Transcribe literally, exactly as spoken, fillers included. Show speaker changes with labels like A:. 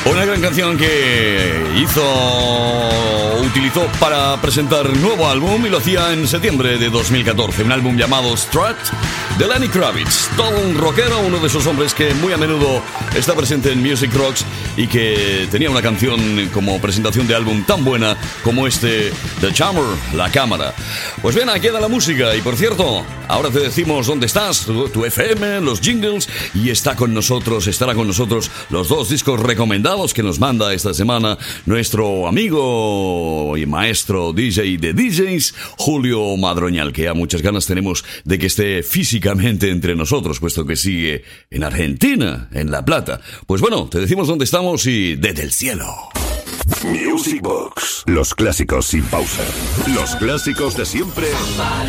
A: Una gran canción que hizo, utilizó para presentar nuevo álbum y lo hacía en septiembre de dos mil catorce. Un álbum llamado Strut de Lenny Kravitz. Todo un rockero, uno de esos hombres que muy a menudo está presente en Music Rocks y que tenía una canción como presentación de álbum tan buena como este The Charmer, La Cámara. Pues bien, aquí queda la música y por cierto, ahora te decimos dónde estás, tu, tu F M, los jingles, y está con nosotros, estará con nosotros los dos discos recomendados que nos manda esta semana nuestro amigo y maestro D J de D Js, Julio Madroñal, que ya muchas ganas tenemos de que esté físicamente entre nosotros, puesto que sigue en Argentina, en La Plata. Pues bueno, te decimos dónde estamos y desde el cielo.
B: Music Box. Los clásicos sin pausa. Los clásicos de siempre